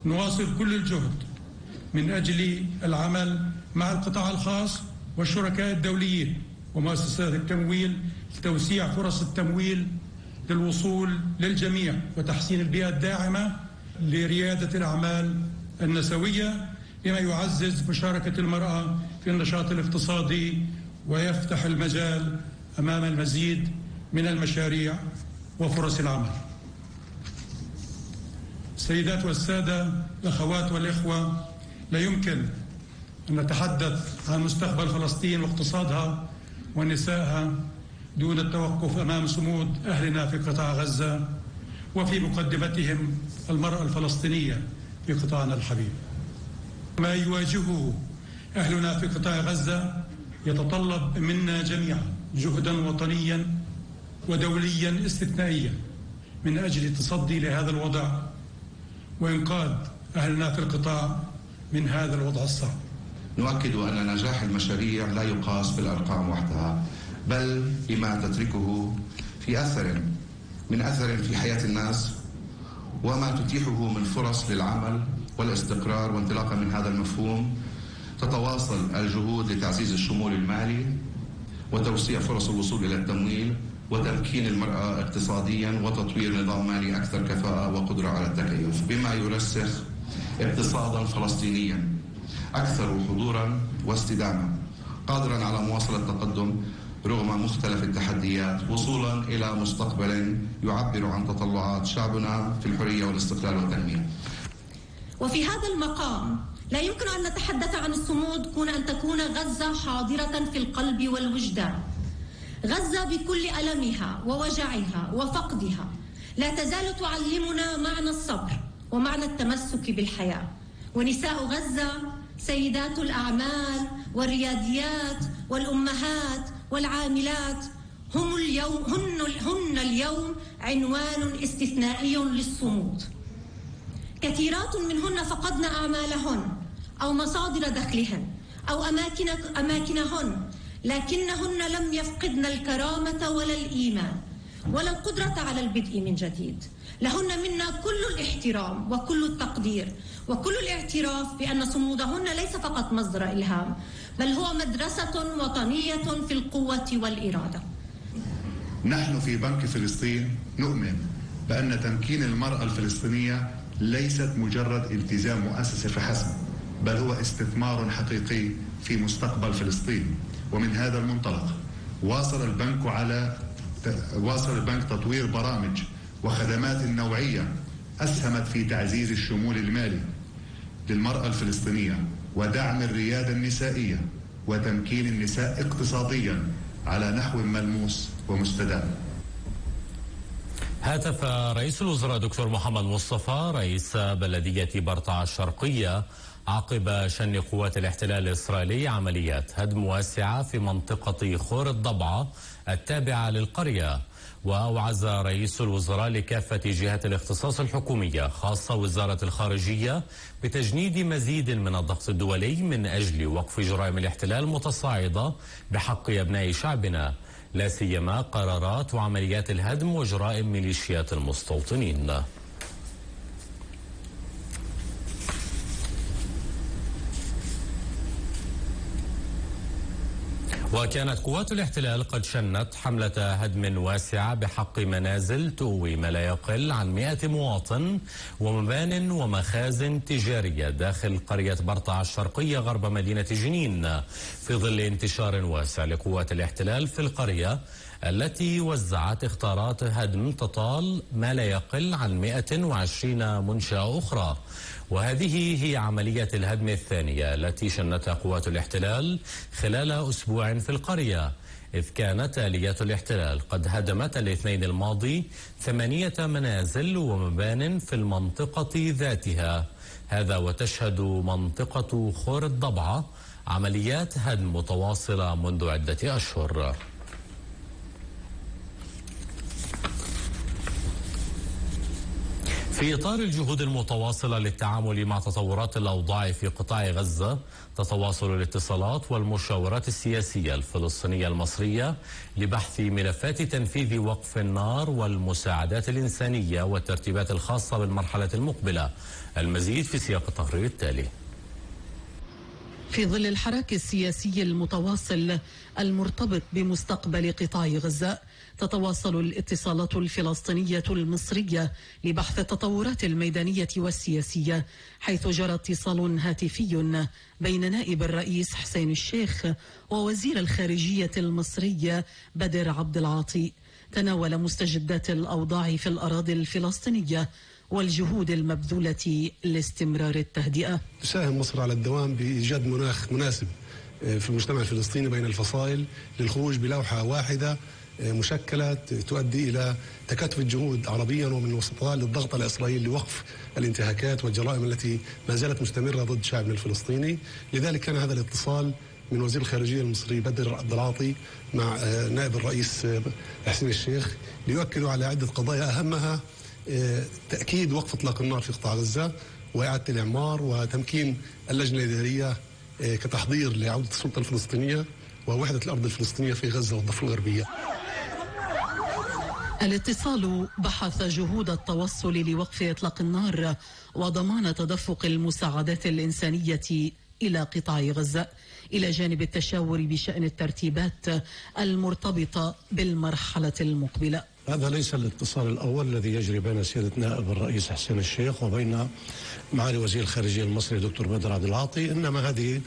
نواصل كل الجهد من أجل العمل مع القطاع الخاص والشركاء الدوليين ومؤسسات التمويل لتوسيع فرص التمويل للوصول للجميع وتحسين البيئة الداعمة لريادة الأعمال النسوية، بما يعزز مشاركة المرأة في النشاط الاقتصادي ويفتح المجال أمام المزيد من المشاريع وفرص العمل. السيدات والسادة، الأخوات والإخوة، لا يمكن أن نتحدث عن مستقبل فلسطين واقتصادها ونسائها دون التوقف أمام صمود أهلنا في قطاع غزة وفي مقدمتهم المرأة الفلسطينية في قطاعنا الحبيب. ما يواجهه أهلنا في قطاع غزة يتطلب منا جميعا جهدا وطنيا ودوليا استثنائيا من أجل التصدي لهذا الوضع وإنقاذ أهلنا في القطاع من هذا الوضع الصعب. نؤكد أن نجاح المشاريع لا يقاس بالأرقام وحدها، بل بما تتركه من أثر في حياة الناس وما تتيحه من فرص للعمل والاستقرار. وانطلاقا من هذا المفهوم تتواصل الجهود لتعزيز الشمول المالي وتوسيع فرص الوصول إلى التمويل وتمكين المرأة اقتصاديا وتطوير نظام مالي أكثر كفاءة وقدرة على التكيف، بما يرسخ اقتصادا فلسطينيا أكثر حضورا واستدامة قادرا على مواصلة التقدم رغم مختلف التحديات، وصولا إلى مستقبل يعبر عن تطلعات شعبنا في الحرية والاستقلال والتنمية. وفي هذا المقام لا يمكن أن نتحدث عن الصمود دون أن تكون غزة حاضرة في القلب والوجدان. غزة بكل ألمها ووجعها وفقدها لا تزال تعلمنا معنى الصبر ومعنى التمسك بالحياة. ونساء غزة، سيدات الأعمال والرياديات والأمهات والعاملات هن اليوم عنوان استثنائي للصمود. كثيرات منهن فقدن أعمالهن أو مصادر دخلهن أو أماكنهن، لكنهن لم يفقدن الكرامة ولا الإيمان ولا القدرة على البدء من جديد. لهن منا كل الاحترام وكل التقدير وكل الاعتراف بأن صمودهن ليس فقط مصدر إلهام، بل هو مدرسة وطنية في القوة والإرادة. نحن في بنك فلسطين نؤمن بأن تمكين المرأة الفلسطينية ليست مجرد التزام مؤسسي فحسب، بل هو استثمار حقيقي في مستقبل فلسطين. ومن هذا المنطلق واصل البنك تطوير برامج وخدمات نوعية أسهمت في تعزيز الشمول المالي للمرأة الفلسطينية ودعم الريادة النسائية وتمكين النساء اقتصاديا على نحو ملموس ومستدام. هاتف رئيس الوزراء دكتور محمد مصطفى رئيس بلدية برطع الشرقية عقب شن قوات الاحتلال الإسرائيلي عمليات هدم واسعة في منطقة خور الضبعة التابعة للقرية. وأوعز رئيس الوزراء لكافة جهات الاختصاص الحكومية خاصة وزارة الخارجية بتجنيد مزيد من الضغط الدولي من أجل وقف جرائم الاحتلال المتصاعدة بحق أبناء شعبنا، لا سيما قرارات وعمليات الهدم وجرائم ميليشيات المستوطنين. وكانت قوات الاحتلال قد شنت حملة هدم واسعة بحق منازل تؤوي ما لا يقل عن 100 مواطن ومبان ومخازن تجارية داخل قرية برطع الشرقية غرب مدينة جنين، في ظل انتشار واسع لقوات الاحتلال في القرية التي وزعت اختارات هدم تطال ما لا يقل عن 120 منشأة أخرى. وهذه هي عملية الهدم الثانية التي شنتها قوات الاحتلال خلال أسبوع في القرية، إذ كانت آليات الاحتلال قد هدمت الاثنين الماضي 8 منازل ومبان في المنطقة ذاتها. هذا وتشهد منطقة خور الضبعة عمليات هدم متواصلة منذ عدة أشهر. في إطار الجهود المتواصلة للتعامل مع تطورات الأوضاع في قطاع غزة، تتواصل الاتصالات والمشاورات السياسية الفلسطينية المصرية لبحث ملفات تنفيذ وقف النار والمساعدات الإنسانية والترتيبات الخاصة بالمرحلة المقبلة. المزيد في سياق التقرير التالي. في ظل الحراك السياسي المتواصل المرتبط بمستقبل قطاع غزة، تتواصل الاتصالات الفلسطينية المصرية لبحث التطورات الميدانية والسياسية، حيث جرى اتصال هاتفي بين نائب الرئيس حسين الشيخ ووزير الخارجية المصري بدر عبد العاطي، تناول مستجدات الأوضاع في الأراضي الفلسطينية والجهود المبذولة لاستمرار التهدئة. تساهم مصر على الدوام بإيجاد مناخ مناسب في المجتمع الفلسطيني بين الفصائل للخروج بلوحة واحدة مشكلة تؤدي إلى تكاتف الجهود عربيا ومن الوسطاء للضغط على إسرائيل لوقف الانتهاكات والجرائم التي ما زالت مستمرة ضد شعبنا الفلسطيني. لذلك كان هذا الاتصال من وزير الخارجية المصري بدر عبد العاطي مع نائب الرئيس حسين الشيخ ليؤكدوا على عدة قضايا أهمها تأكيد وقف إطلاق النار في قطاع غزة وإعادة الإعمار وتمكين اللجنة الإدارية كتحضير لعودة السلطة الفلسطينية ووحدة الأرض الفلسطينية في غزة والضفة الغربية. الاتصال بحث جهود التوصل لوقف إطلاق النار وضمان تدفق المساعدات الإنسانية إلى قطاع غزة، إلى جانب التشاور بشأن الترتيبات المرتبطة بالمرحلة المقبلة. هذا ليس الاتصال الأول الذي يجري بين سيادة نائب الرئيس حسين الشيخ وبين معالي وزير الخارجية المصري دكتور بدر عبد العاطي، إنما هذا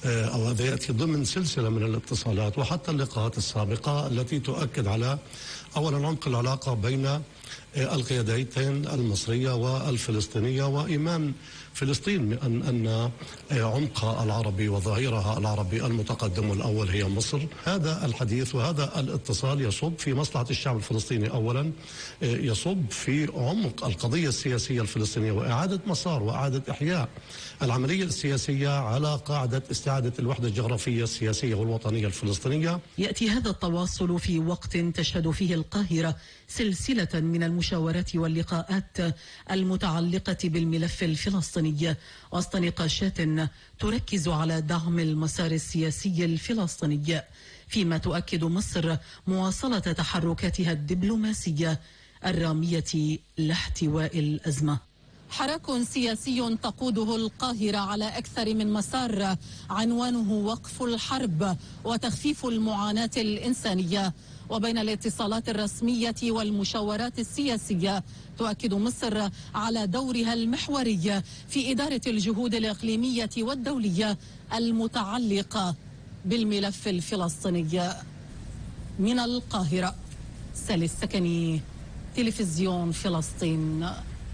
يأتي ضمن سلسلة من الاتصالات وحتى اللقاءات السابقة التي تؤكد على أولا عمق العلاقة بين القيادتين المصرية والفلسطينية وإيمان فلسطين أن عمق العربي وظهيرها العربي المتقدم الأول هي مصر. هذا الحديث وهذا الاتصال يصب في مصلحة الشعب الفلسطيني أولا، يصب في عمق القضية السياسية الفلسطينية وإعادة مسار وإعادة إحياء العملية السياسية على قاعدة استعادة الوحدة الجغرافية السياسية والوطنية الفلسطينية. يأتي هذا التواصل في وقت تشهد فيه القاهرة سلسلة من المشاورات واللقاءات المتعلقة بالملف الفلسطيني وسط نقاشات تركز على دعم المسار السياسي الفلسطيني، فيما تؤكد مصر مواصلة تحركاتها الدبلوماسية الرامية لاحتواء الأزمة. حراك سياسي تقوده القاهرة على أكثر من مسار عنوانه وقف الحرب وتخفيف المعاناة الإنسانية. وبين الاتصالات الرسمية والمشاورات السياسية تؤكد مصر على دورها المحوري في إدارة الجهود الإقليمية والدولية المتعلقة بالملف الفلسطيني. من القاهرة، سالي السكني، تلفزيون فلسطين.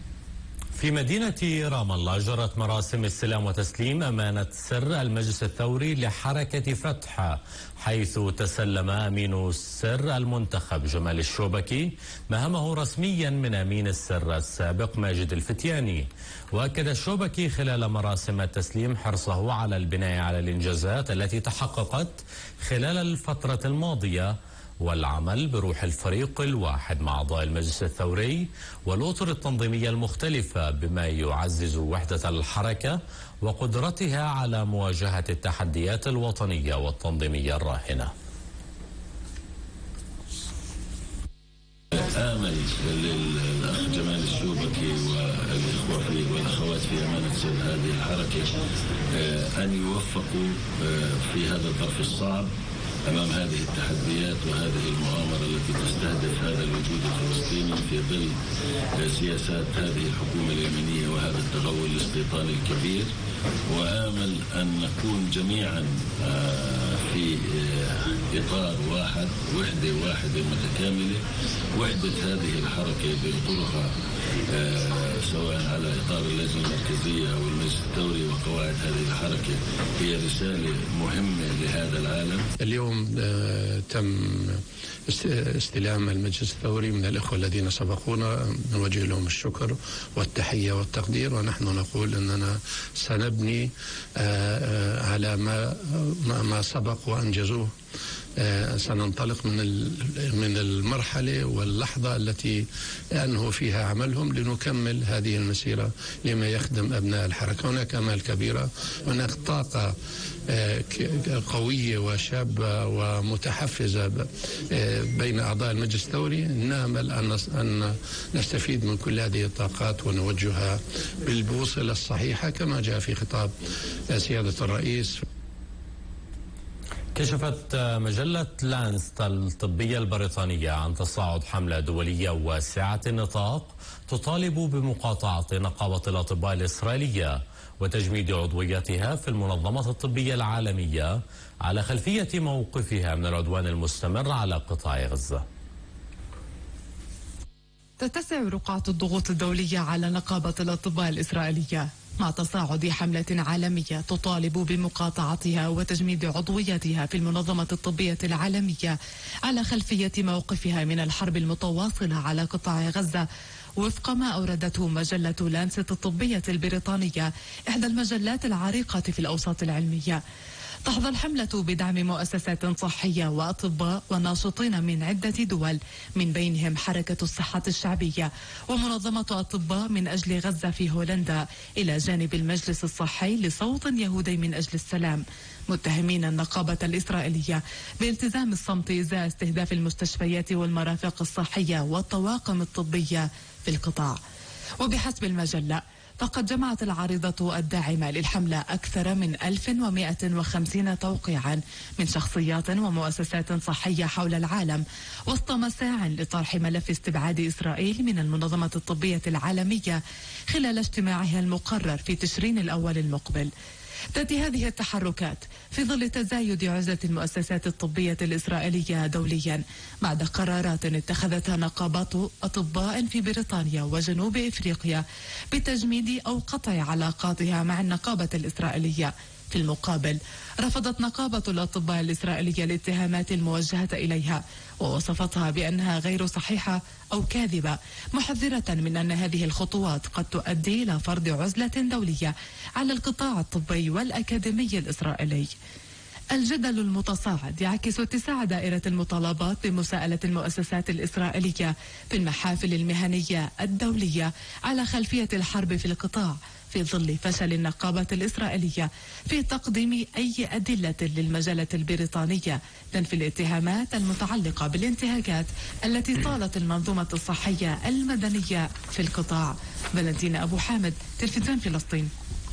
في مدينة رام الله جرت مراسم استلام وتسليم أمانة سر المجلس الثوري لحركة فتح، حيث تسلم أمين السر المنتخب جمال الشوبكي مهامه رسميا من أمين السر السابق ماجد الفتياني. وأكد الشوبكي خلال مراسم التسليم حرصه على البناء على الإنجازات التي تحققت خلال الفترة الماضية والعمل بروح الفريق الواحد مع أعضاء المجلس الثوري والأطر التنظيمية المختلفة بما يعزز وحدة الحركة وقدرتها على مواجهة التحديات الوطنية والتنظيمية الراهنة. آمل للأخ جمال الشوبكي والإخوة والأخوات في أمانة سر هذه الحركة أن يوفقوا في هذا الظرف الصعب أمام هذه التحديات وهذه المؤامرة التي تستهدف هذا الوجود الفلسطيني في ظل سياسات هذه الحكومة اليمنية وهذا التغول الاستيطاني الكبير. وآمل أن نكون جميعا في إطار واحد، وحدة واحدة متكاملة، وحدة هذه الحركة بأطرها سواء على إطار اللجنة المركزية أو المجلس الثوري وقواعد هذه الحركة هي رسالة مهمة لهذا العالم. اليوم تم استلام المجلس الثوري من الإخوة الذين سبقونا، نوجه لهم الشكر والتحية والتقدير، ونحن نقول أننا سنبني على ما سبق وأنجزوه. سننطلق من المرحلة واللحظة التي أنهوا فيها عملهم لنكمل هذه المسيرة لما يخدم أبناء الحركة. هناك أمال كبيرة، هناك طاقة قوية وشابة ومتحفزة بين أعضاء المجلس الثوري. نأمل أن نستفيد من كل هذه الطاقات ونوجهها بالبوصلة الصحيحة كما جاء في خطاب سيادة الرئيس. كشفت مجلة لانست الطبية البريطانية عن تصاعد حملة دولية واسعة النطاق تطالب بمقاطعة نقابة الأطباء الإسرائيلية وتجميد عضويتها في المنظمة الطبية العالمية على خلفية موقفها من العدوان المستمر على قطاع غزة. تتسع رقعة الضغوط الدولية على نقابة الأطباء الإسرائيلية مع تصاعد حملة عالمية تطالب بمقاطعتها وتجميد عضويتها في المنظمة الطبية العالمية على خلفية موقفها من الحرب المتواصلة على قطاع غزة، وفق ما أوردته مجلة لانست الطبية البريطانية، إحدى المجلات العريقة في الأوساط العلمية. تحظى الحملة بدعم مؤسسات صحية وأطباء وناشطين من عدة دول، من بينهم حركة الصحة الشعبية ومنظمة أطباء من أجل غزة في هولندا، إلى جانب المجلس الصحي لصوت يهودي من أجل السلام، متهمين النقابة الإسرائيلية بالتزام الصمت إزاء استهداف المستشفيات والمرافق الصحية والطواقم الطبية في القطاع. وبحسب المجلة فقد جمعت العارضة الداعمة للحملة أكثر من 1150 توقيعا من شخصيات ومؤسسات صحية حول العالم، وسط مساع لطرح ملف استبعاد إسرائيل من المنظمة الطبية العالمية خلال اجتماعها المقرر في تشرين الأول المقبل. تأتي هذه التحركات في ظل تزايد عزلة المؤسسات الطبية الإسرائيلية دوليا بعد قرارات اتخذتها نقابات أطباء في بريطانيا وجنوب إفريقيا بتجميد أو قطع علاقاتها مع النقابة الإسرائيلية. في المقابل رفضت نقابة الأطباء الإسرائيلية الاتهامات الموجهة إليها ووصفتها بأنها غير صحيحة أو كاذبة، محذرة من أن هذه الخطوات قد تؤدي إلى فرض عزلة دولية على القطاع الطبي والأكاديمي الإسرائيلي. الجدل المتصاعد يعكس اتساع دائرة المطالبات بمساءلة المؤسسات الإسرائيلية في المحافل المهنية الدولية على خلفية الحرب في القطاع، في ظل فشل النقابة الإسرائيلية في تقديم أي أدلة للمجلة البريطانية تنفي الاتهامات المتعلقة بالانتهاكات التي طالت المنظومة الصحية المدنية في القطاع. فالنتينا أبو حامد، تلفزيون فلسطين.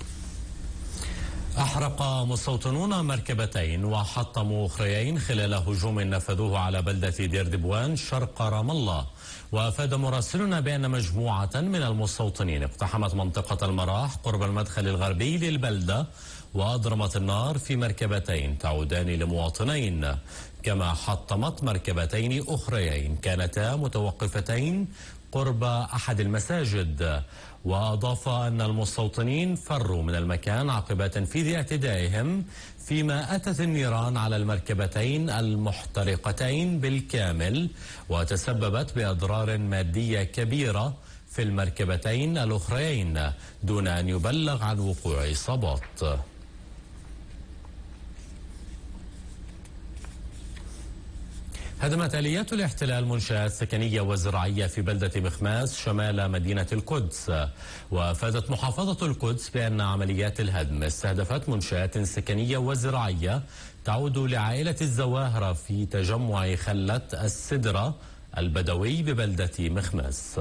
أحرق مستوطنون مركبتين وحطموا أخريين خلال هجوم نفذوه على بلدة دير دبوان شرق رام الله. وأفاد مراسلنا بأن مجموعة من المستوطنين اقتحمت منطقة المراح قرب المدخل الغربي للبلدة وأضرمت النار في مركبتين تعودان لمواطنين، كما حطمت مركبتين أخريين كانتا متوقفتين قرب أحد المساجد. وأضاف أن المستوطنين فروا من المكان عقب تنفيذ اعتدائهم، فيما أتت النيران على المركبتين المحترقتين بالكامل وتسببت بأضرار مادية كبيرة في المركبتين الأخرين دون أن يبلغ عن وقوع إصابات. هدمت آليات الاحتلال منشآت سكنية وزراعية في بلدة مخماس شمال مدينة القدس. وأفادت محافظة القدس بأن عمليات الهدم استهدفت منشآت سكنية وزراعية تعود لعائلة الزواهرة في تجمع خلة السدرة البدوي ببلدة مخماس.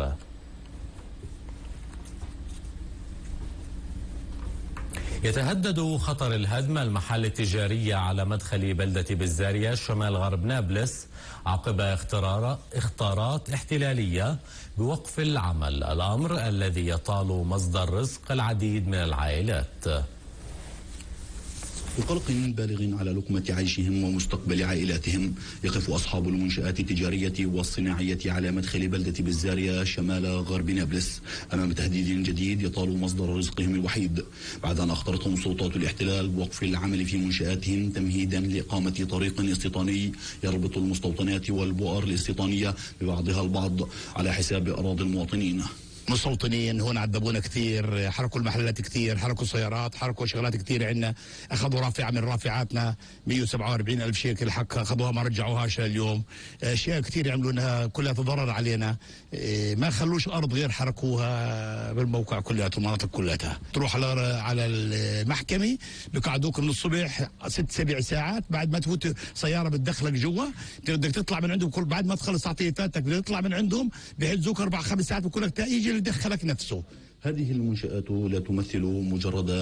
يتهدد خطر الهدم المحال التجارية على مدخل بلدة بزارية شمال غرب نابلس عقب اختارات احتلالية بوقف العمل، الأمر الذي يطال مصدر رزق العديد من العائلات. وقلق بالغ على لقمة عيشهم ومستقبل عائلاتهم، يقف أصحاب المنشآت التجارية والصناعية على مدخل بلدة بزاريا شمال غرب نابلس أمام تهديد جديد يطال مصدر رزقهم الوحيد، بعد أن أخطرتهم سلطات الاحتلال بوقف العمل في منشآتهم تمهيدا لإقامة طريق استيطاني يربط المستوطنات والبؤر الاستيطانية ببعضها البعض على حساب أراضي المواطنين. مستوطنين هون عذبونا كثير، حركوا المحلات كثير، حركوا سيارات، حركوا شغلات كثير عندنا، اخذوا رافعه من رافعاتنا 147,000 شيكل حق اخذوها ما رجعوهاش لليوم، اشياء كثير يعملونها كلها تضرر علينا، ما خلوش ارض غير حركوها بالموقع كلها المناطق كلها. تروح على المحكمه بقعدوك من الصبح 6-7 ساعات، بعد ما تفوت سياره بتدخلك جوا بدك تطلع من عندهم، كل بعد ما تخلص تعطيتاتك بدك تطلع من عندهم بيحجزوك 4-5 ساعات بقول لك يجي اللي دخلك نفسه. هذه المنشآت لا تمثل مجرد